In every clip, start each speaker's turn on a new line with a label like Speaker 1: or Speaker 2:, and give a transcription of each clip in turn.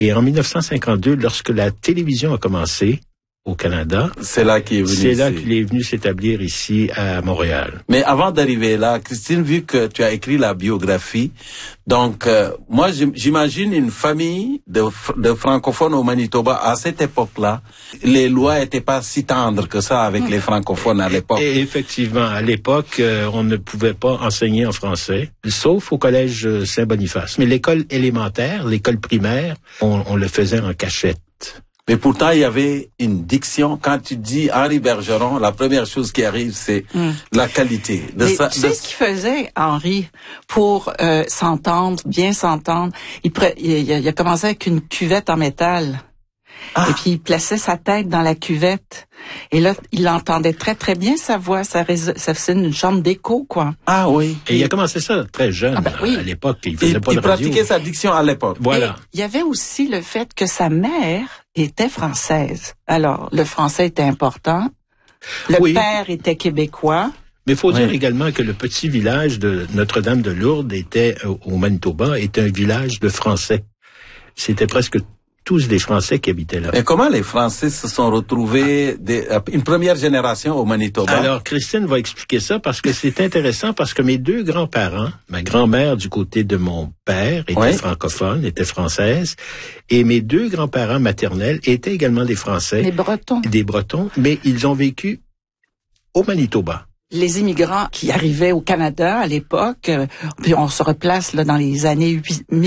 Speaker 1: Et en 1952, lorsque la télévision a commencé au Canada,
Speaker 2: c'est là qu'il
Speaker 1: est venu s'établir ici à Montréal.
Speaker 2: Mais avant d'arriver là, Christine, vu que tu as écrit la biographie, donc moi j'imagine une famille de francophones au Manitoba à cette époque-là. Les lois étaient pas si tendres que ça avec les francophones à l'époque.
Speaker 1: Et effectivement, à l'époque, on ne pouvait pas enseigner en français, sauf au collège Saint-Boniface. Mais l'école élémentaire, l'école primaire, on le faisait en cachette.
Speaker 2: Mais pourtant, il y avait une diction. Quand tu dis Henri Bergeron, la première chose qui arrive, c'est la qualité.
Speaker 3: Tu sais ce qu'il faisait, Henri, pour bien s'entendre? Il a commencé avec une cuvette en métal. Ah. Et puis, il plaçait sa tête dans la cuvette. Et là, il entendait très, très bien sa voix. Ça faisait une chambre d'écho, quoi.
Speaker 2: Ah oui.
Speaker 1: Et il a commencé ça très jeune. Oui. À l'époque. Il faisait pas de radio.
Speaker 2: Il pratiquait sa diction à l'époque.
Speaker 1: Voilà.
Speaker 3: Et il y avait aussi le fait que sa mère était française. Alors, le français était important. Le père était québécois.
Speaker 1: Mais il faut dire également que le petit village de Notre-Dame de Lourdes au Manitoba, était un village de Français. C'était presque tous des Français qui habitaient là.
Speaker 2: Et comment les Français se sont retrouvés une première génération au Manitoba?
Speaker 1: Alors, Christine va expliquer ça parce que c'est intéressant parce que mes deux grands-parents, ma grand-mère du côté de mon père était francophone, était française, et mes deux grands-parents maternels étaient également des Français. Des Bretons, mais ils ont vécu au Manitoba.
Speaker 3: Les immigrants qui arrivaient au Canada à l'époque, puis on se replace là dans les années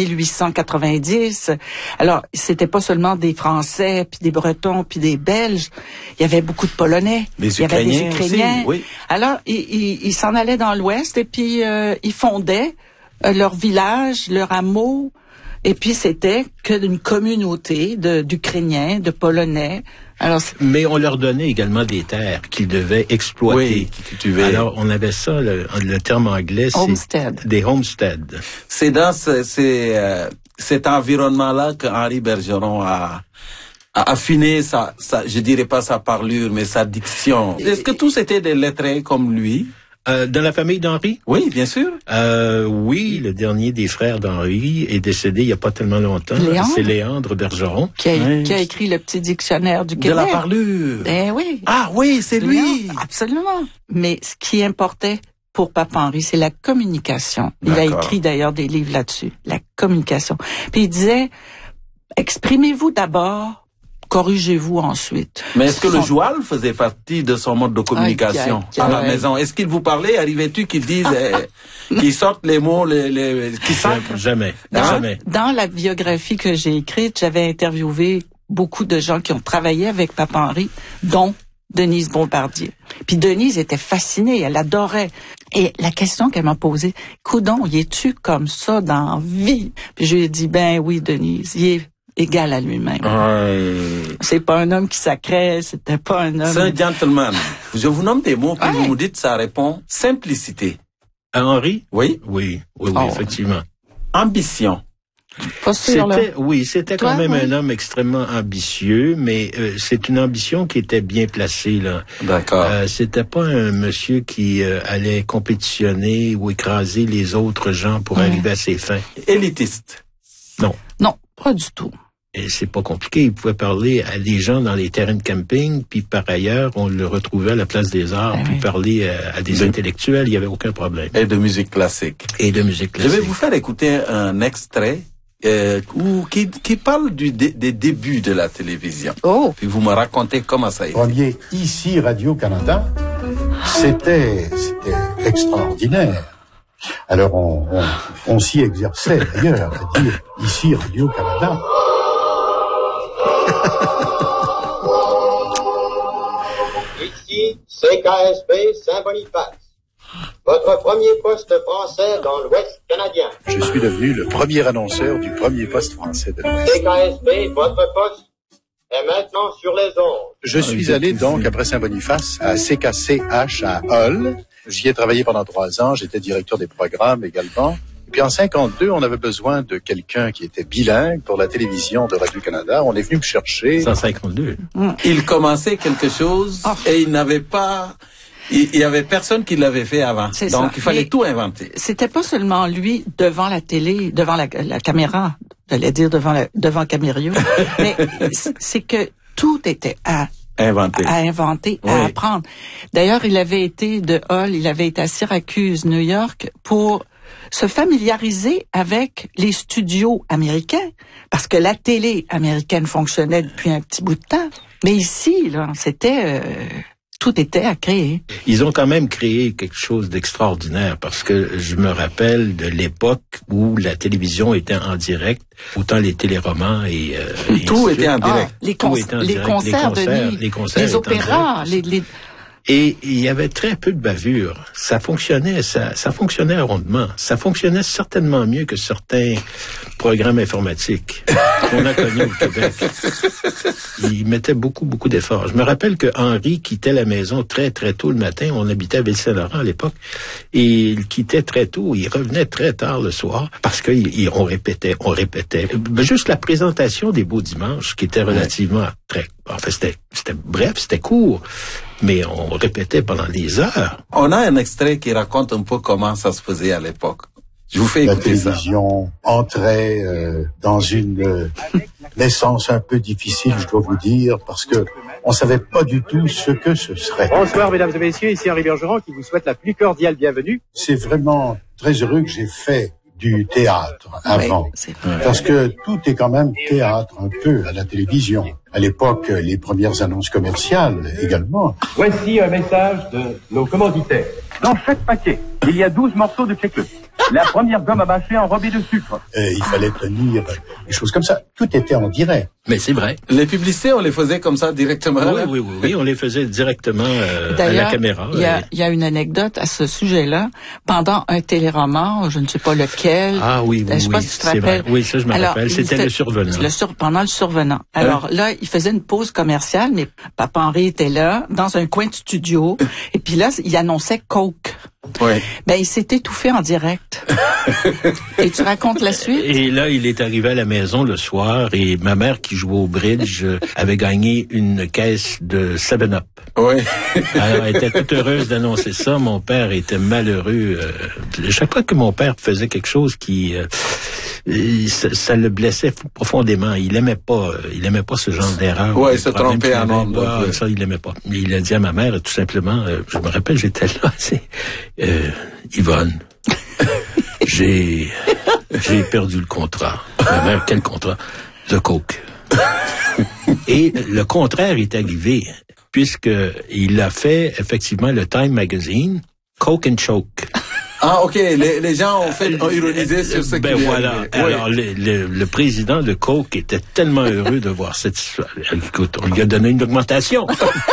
Speaker 3: 1890. Alors, c'était pas seulement des Français, puis des Bretons, puis des Belges. Il y avait beaucoup de Polonais.
Speaker 2: Il y avait des
Speaker 3: Ukrainiens.
Speaker 2: Aussi, oui.
Speaker 3: Alors, ils s'en allaient dans l'Ouest et puis ils fondaient leur village, leur hameau. Et puis, c'était que d'une communauté d'Ukrainiens, de Polonais. Alors,
Speaker 1: mais on leur donnait également des terres qu'ils devaient exploiter.
Speaker 2: Oui,
Speaker 1: alors, on avait ça, le terme anglais, c'est des homesteads.
Speaker 2: C'est dans cet environnement-là que Henri Bergeron a affiné je dirais pas sa parlure, mais sa diction. Est-ce que tous étaient des lettrés comme lui?
Speaker 1: Dans la famille d'Henri?
Speaker 2: Oui, bien sûr.
Speaker 1: Oui, le dernier des frères d'Henri est décédé il y a pas tellement longtemps. C'est Léandre Bergeron.
Speaker 3: Qui a écrit le petit dictionnaire du Québec.
Speaker 2: De la parlure.
Speaker 3: Oui.
Speaker 2: Ah oui, c'est lui.
Speaker 3: Absolument. Mais ce qui importait pour Papa Henri, c'est la communication. Il a écrit d'ailleurs des livres là-dessus. La communication. Puis il disait, exprimez-vous d'abord, corrigez-vous ensuite.
Speaker 2: Mais est-ce que le joual faisait partie de son mode de communication à la maison? Est-ce qu'il vous parlait? Arrivait-tu qu'il dise, qu'il sorte les mots, qui sortent?
Speaker 1: Jamais.
Speaker 3: Dans la biographie que j'ai écrite, j'avais interviewé beaucoup de gens qui ont travaillé avec Papa Henri, dont Denise Bombardier. Puis Denise était fascinée, elle adorait. Et la question qu'elle m'a posée, coudon, y es-tu comme ça dans la vie? Puis je lui ai dit, ben oui, Denise, il est égal à lui-même. C'est pas un homme qui sacrait, c'était pas un homme...
Speaker 2: C'est un gentleman. Je vous nomme des mots, puis vous me dites, ça répond simplicité.
Speaker 1: Henri?
Speaker 2: Oui.
Speaker 1: Oui, effectivement.
Speaker 2: Ambition.
Speaker 1: C'était quand même un homme extrêmement ambitieux, mais c'est une ambition qui était bien placée, là.
Speaker 2: D'accord.
Speaker 1: C'était pas un monsieur qui allait compétitionner ou écraser les autres gens pour arriver à ses fins.
Speaker 2: Élitiste.
Speaker 3: Non, pas du tout.
Speaker 1: Et c'est pas compliqué. Il pouvait parler à des gens dans les terrains de camping, puis par ailleurs, on le retrouvait à la place des arts, puis parler à des intellectuels, il y avait aucun problème.
Speaker 2: Et de musique classique.
Speaker 1: Je
Speaker 2: vais vous faire écouter un extrait qui parle des débuts de la télévision. Puis vous me racontez comment ça a été.
Speaker 4: Premier, ici Radio-Canada, c'était extraordinaire. Alors on s'y exerçait d'ailleurs, à dire ici Radio-Canada.
Speaker 5: Ici CKSB Saint-Boniface, votre premier poste français dans l'Ouest canadien.
Speaker 4: Je suis devenu le premier annonceur du premier poste français de l'Ouest.
Speaker 5: CKSB, votre poste est maintenant sur les ondes.
Speaker 4: Je suis allé donc après Saint-Boniface à CKCH à Hull. J'y ai travaillé pendant 3 ans. J'étais directeur des programmes également. Et puis en 52, on avait besoin de quelqu'un qui était bilingue pour la télévision de Radio-Canada. On est venu me chercher.
Speaker 1: 152.
Speaker 2: Il commençait quelque chose et il n'avait pas... Il y avait personne qui l'avait fait avant. Donc il fallait tout inventer.
Speaker 3: C'était pas seulement lui devant la télé, devant la caméra. j'allais dire devant Camarillo, mais c'est que tout était à inventer,
Speaker 2: oui.
Speaker 3: à apprendre. D'ailleurs, il avait été à Syracuse, New York, pour se familiariser avec les studios américains, parce que la télé américaine fonctionnait depuis un petit bout de temps. Mais ici, là, tout était à créer.
Speaker 1: Ils ont quand même créé quelque chose d'extraordinaire parce que je me rappelle de l'époque où la télévision était en direct, autant les téléromans et
Speaker 2: tout était en direct.
Speaker 3: Les concerts de nuit, les opéras,
Speaker 1: Et il y avait très peu de bavure. Ça fonctionnait rondement. Ça fonctionnait certainement mieux que certains programmes informatiques qu'on a connus au Québec. Il mettait beaucoup d'efforts. Je me rappelle que Henri quittait la maison très tôt le matin. On habitait à Ville-Saint-Laurent à l'époque. Et il quittait très tôt. Il revenait très tard le soir parce on répétait. Juste la présentation des Beaux Dimanches qui était relativement c'était bref, c'était court. Mais on répétait pendant des heures.
Speaker 2: On a un extrait qui raconte un peu comment ça se faisait à l'époque. Je vous fais écouter ça.
Speaker 4: La télévision entrait dans une naissance un peu difficile, je dois vous dire, parce que on savait pas du tout ce que ce serait.
Speaker 6: Bonsoir, mesdames et messieurs, ici Henri Bergeron qui vous souhaite la plus cordiale bienvenue.
Speaker 4: C'est vraiment très heureux que j'ai fait du théâtre avant, parce que tout est quand même théâtre un peu à la télévision. À l'époque, les premières annonces commerciales également.
Speaker 6: Voici un message de nos commanditaires. Dans chaque paquet, il y a 12 morceaux de Checkle. La première gomme à mâcher enrobée de sucre.
Speaker 4: Il fallait tenir des choses comme ça. Tout était en direct.
Speaker 1: Mais c'est vrai.
Speaker 2: Les publicités, on les faisait comme ça directement.
Speaker 1: Oui, on les faisait directement à la caméra.
Speaker 3: Il y a une anecdote à ce sujet-là. Pendant un téléroman, je ne sais pas lequel.
Speaker 1: Ah oui,
Speaker 3: je sais pas si tu te
Speaker 1: c'est
Speaker 3: rappelles.
Speaker 1: vrai. Oui, ça je me rappelle. C'était le survenant.
Speaker 3: Pendant le survenant. Alors là, il faisait une pause commerciale, mais Papa Henri était là, dans un coin de studio, et puis là, il annonçait Coke.
Speaker 2: Oui.
Speaker 3: Ben, il s'est étouffé en direct. Et tu racontes la suite?
Speaker 1: Et là, il est arrivé à la maison le soir et ma mère qui jouait au bridge avait gagné une caisse de 7-Up.
Speaker 2: Oui.
Speaker 1: Alors, elle était toute heureuse d'annoncer ça. Mon père était malheureux. Chaque fois que mon père faisait quelque chose qui... ça le blessait profondément. Il aimait pas ce genre d'erreur.
Speaker 2: Ouais, se tromper en nombre.
Speaker 1: Ça, il aimait pas. Mais il a dit à ma mère, tout simplement, je me rappelle, j'étais là, Yvonne, j'ai perdu le contrat. Ma mère, quel contrat? The Coke. Et le contraire est arrivé, puisque il a fait, effectivement, le Time Magazine, Coke and Choke.
Speaker 2: Ah, ok. Les gens ont ironisé sur ce qu'il
Speaker 1: voilà. Alors, le président de Coke était tellement heureux de voir cette histoire. Écoute, on lui a donné une augmentation.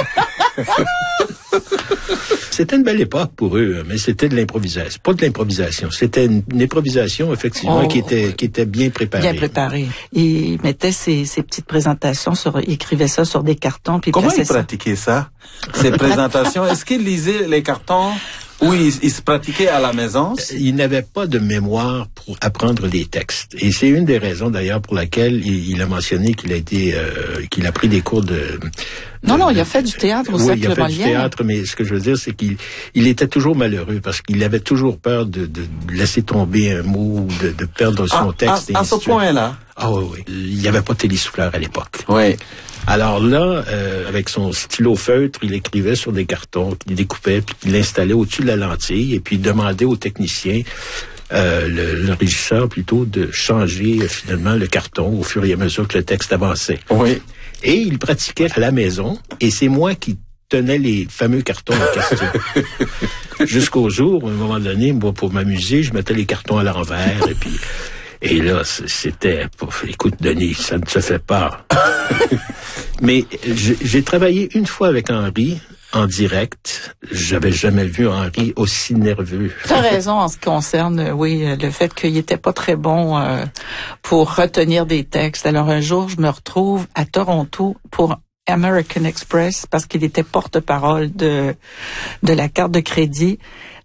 Speaker 1: C'était une belle époque pour eux, mais c'était de l'improvisation. Pas de l'improvisation. C'était une improvisation, effectivement, qui était bien préparée.
Speaker 3: Bien préparée. Il mettait ses petites présentations il écrivait ça sur des cartons, puis
Speaker 2: comment il pratiquait ça? Ces présentations, est-ce qu'il lisait les cartons? Oui, il se pratiquait à la maison.
Speaker 1: Il n'avait pas de mémoire pour apprendre les textes. Et c'est une des raisons, d'ailleurs, pour laquelle il a mentionné qu'il a pris des cours de...
Speaker 3: Non, il a fait du théâtre au Cercle Molière. Oui, il a fait du théâtre,
Speaker 1: mais ce que je veux dire, c'est qu'il était toujours malheureux parce qu'il avait toujours peur de laisser tomber un mot, de perdre son texte.
Speaker 2: À ce point-là?
Speaker 1: Ah oui. Il n'y avait pas de télésouffleur à l'époque.
Speaker 2: Oui.
Speaker 1: Alors là, avec son stylo feutre, il écrivait sur des cartons, qu'il découpait, puis qu'il installait au-dessus de la lentille, et puis il demandait au technicien, le régisseur plutôt, de changer finalement le carton au fur et à mesure que le texte avançait.
Speaker 2: Oui.
Speaker 1: Et il pratiquait à la maison, et c'est moi qui tenais les fameux cartons en question. Jusqu'au jour où, à un moment donné, moi, pour m'amuser, je mettais les cartons à l'envers, et là, c'était... Écoute, Denis, ça ne se fait pas. Mais j'ai travaillé une fois avec Henri en direct. J'avais jamais vu Henri aussi nerveux.
Speaker 3: Tu as raison en ce qui concerne, le fait qu'il était pas très bon pour retenir des textes. Alors un jour, je me retrouve à Toronto pour American Express parce qu'il était porte-parole de la carte de crédit.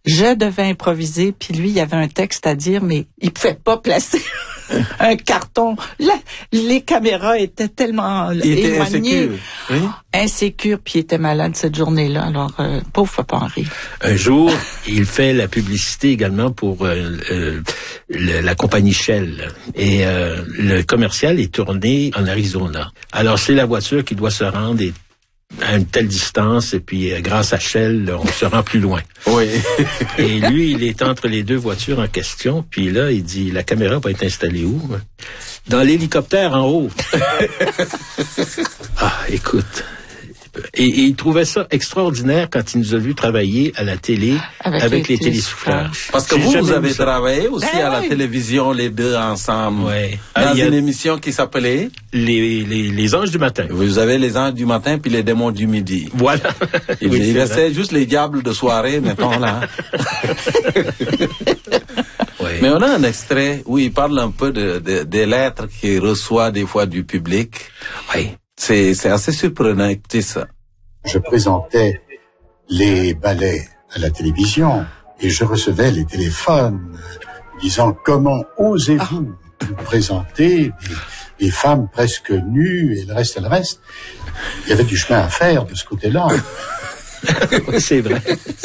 Speaker 3: Je devais improviser, puis lui, il avait un texte à dire, mais il pouvait pas placer un carton. Les caméras étaient tellement éloignées.
Speaker 2: Insécure. Oui.
Speaker 3: Insécure, puis il était malade cette journée-là. Alors, pauvre Papa Henri.
Speaker 1: Un jour, il fait la publicité également pour la compagnie Shell. Et le commercial est tourné en Arizona. Alors, c'est la voiture qui doit se rendre à une telle distance, et puis grâce à Shell, on se rend plus loin.
Speaker 2: Oui.
Speaker 1: Et lui, il est entre les deux voitures en question, puis là, il dit, la caméra va être installée où? Dans l'hélicoptère en haut. Ah, écoute. Et il trouvait ça extraordinaire quand il nous a vu travailler à la télé avec les télésouffleurs.
Speaker 2: Parce que vous avez travaillé aussi à la télévision, les deux ensemble.
Speaker 1: Ouais.
Speaker 2: Dans une émission qui s'appelait
Speaker 1: les Anges du matin.
Speaker 2: Vous avez les Anges du matin puis les Démons du midi.
Speaker 1: Voilà.
Speaker 2: Il restait juste les Diables de soirée, mettons là.
Speaker 1: Ouais.
Speaker 2: Mais on a un extrait où il parle un peu des lettres qu'il reçoit des fois du public.
Speaker 1: Oui.
Speaker 2: C'est assez surprenant, écoutez ça.
Speaker 7: Je présentais les ballets à la télévision et je recevais les téléphones disant « Comment osez-vous présenter des femmes presque nues et le reste et le reste ?» Il y avait du chemin à faire de ce côté-là.
Speaker 1: C'est vrai.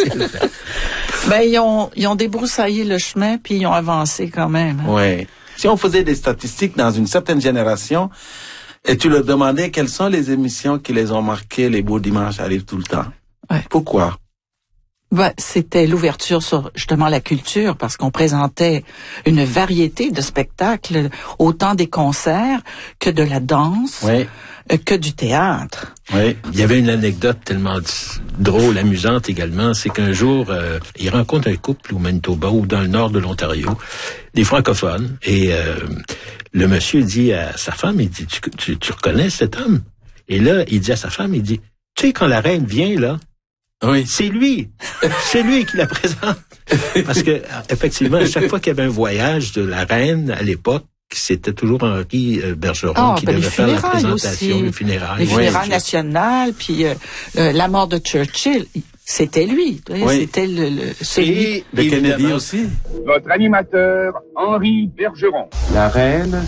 Speaker 3: Ben, ils ont débroussaillé le chemin, puis ils ont avancé quand même. Hein.
Speaker 2: Oui. Si on faisait des statistiques dans une certaine génération, et tu leur demandais quelles sont les émissions qui les ont marquées, les beaux dimanches arrivent tout le temps.
Speaker 3: Ouais.
Speaker 2: Pourquoi?
Speaker 3: Ben, c'était l'ouverture sur justement la culture, parce qu'on présentait une variété de spectacles, autant des concerts que de la danse,
Speaker 2: Oui.
Speaker 3: Que du théâtre.
Speaker 2: Oui.
Speaker 1: Il y avait une anecdote tellement drôle, amusante également, c'est qu'un jour, il rencontre un couple au Manitoba ou dans le nord de l'Ontario, des francophones, et le monsieur dit à sa femme, il dit, tu reconnais cet homme? Et là, il dit à sa femme, il dit, tu sais, quand la reine vient, là,
Speaker 2: Oui.
Speaker 1: c'est lui qui la présente. Parce que, effectivement, à chaque fois qu'il y avait un voyage de la reine à l'époque, c'était toujours Henri Bergeron qui devait faire la présentation,
Speaker 3: aussi.
Speaker 1: les funérailles.
Speaker 3: Les funérailles nationales, puis la mort de Churchill, c'était lui.
Speaker 2: Oui.
Speaker 3: C'était celui.
Speaker 1: Et
Speaker 2: De Kennedy
Speaker 1: évidemment,
Speaker 2: aussi.
Speaker 6: Votre animateur, Henri Bergeron.
Speaker 8: La reine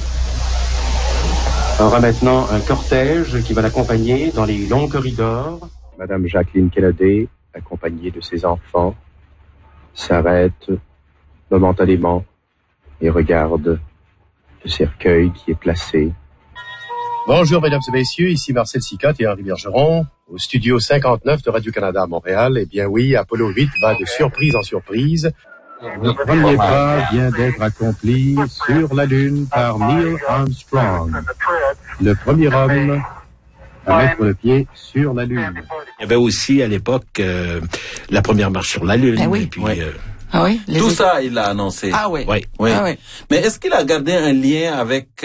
Speaker 8: aura maintenant un cortège qui va l'accompagner dans les longs corridors.
Speaker 9: Madame Jacqueline Kennedy, accompagnée de ses enfants, s'arrête momentanément et regarde le cercueil qui est placé.
Speaker 4: Bonjour, mesdames et messieurs, ici Marcel Sicotte et Henri Bergeron, au studio 59 de Radio-Canada à Montréal. Eh bien oui, Apollo 8 va de surprise en surprise.
Speaker 6: Le premier pas vient d'être accompli sur la Lune par Neil Armstrong, le premier homme à mettre le pied sur la Lune.
Speaker 1: il y avait aussi à l'époque la première marche sur la Lune.
Speaker 3: Ben oui.
Speaker 1: Et puis,
Speaker 2: Oui.
Speaker 3: Ah oui?
Speaker 2: Tout ça, il l'a annoncé.
Speaker 3: Ah oui.
Speaker 1: oui.
Speaker 2: Oui.
Speaker 3: Ah oui.
Speaker 2: Mais est-ce qu'il a gardé un lien avec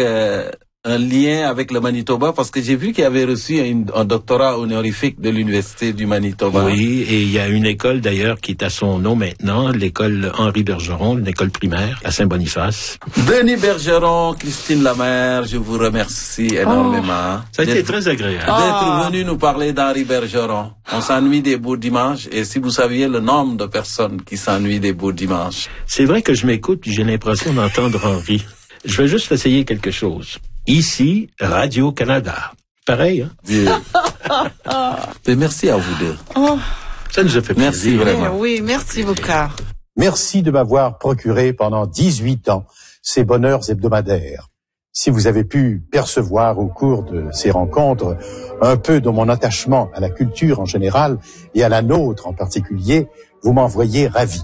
Speaker 2: le Manitoba? Parce que j'ai vu qu'il avait reçu un doctorat honorifique de l'Université du Manitoba.
Speaker 1: Oui, et il y a une école d'ailleurs qui est à son nom maintenant, l'école Henri Bergeron, une école primaire à Saint-Boniface.
Speaker 2: Denis Bergeron, Christine Lamère, je vous remercie énormément.
Speaker 1: Ça a été très agréable.
Speaker 2: D'être venu nous parler d'Henri Bergeron. On s'ennuie des beaux dimanches, et si vous saviez le nombre de personnes qui s'ennuient des beaux dimanches.
Speaker 1: C'est vrai que je m'écoute puis j'ai l'impression d'entendre Henri. Je vais juste essayer quelque chose. Ici, Radio-Canada. Pareil, hein?
Speaker 2: Bien. Et merci à vous deux.
Speaker 1: Ça nous a fait
Speaker 2: Merci
Speaker 1: plaisir.
Speaker 2: vraiment.
Speaker 3: Oui, merci beaucoup.
Speaker 7: Merci de m'avoir procuré pendant 18 ans ces bonheurs hebdomadaires. Si vous avez pu percevoir au cours de ces rencontres un peu de mon attachement à la culture en général et à la nôtre en particulier, vous m'en voyez ravi.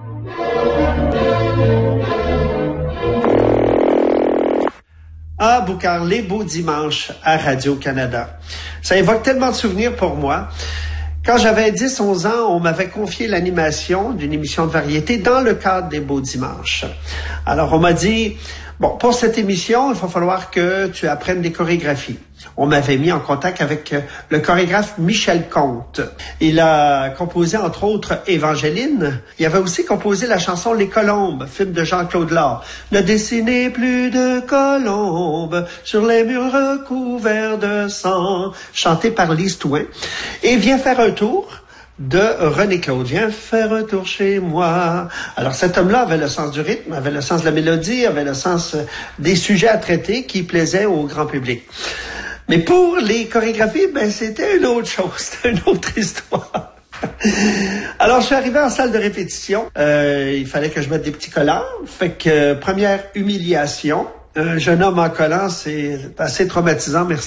Speaker 10: Ah, Boucard, les beaux dimanches à Radio-Canada. Ça évoque tellement de souvenirs pour moi. Quand j'avais 10-11 ans, on m'avait confié l'animation d'une émission de variété dans le cadre des beaux dimanches. Alors, on m'a dit, bon, pour cette émission, il va falloir que tu apprennes des chorégraphies. On m'avait mis en contact avec le chorégraphe Michel Comte. Il a composé, entre autres, Évangeline. Il avait aussi composé la chanson Les Colombes, film de Jean-Claude Lard. Ne dessinez plus de colombes sur les murs recouverts de sang, chanté par Lise Touin. Et vient faire un tour de René Claude. Viens faire un tour chez moi. Alors cet homme-là avait le sens du rythme, avait le sens de la mélodie, avait le sens des sujets à traiter qui plaisaient au grand public. Mais pour les chorégraphies, c'était une autre chose, c'était une autre histoire. Alors, je suis arrivé en salle de répétition. Il fallait que je mette des petits collants. Fait que première humiliation. Un jeune homme en collant, c'est assez traumatisant. Merci.